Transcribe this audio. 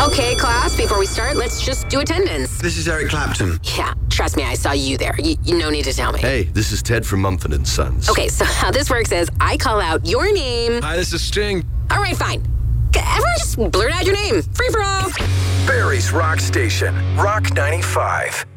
Okay, class, before we start, let's just do attendance. This is Eric Clapton. Yeah, trust me, I saw you there. You no need to tell me. Hey, this is Ted from Mumford & Sons. Okay, so how this works is I call out your name. Hi, this is Sting. All right, fine. Everyone just blurt out your name. Free for all. Barry's Rock Station, Rock 95.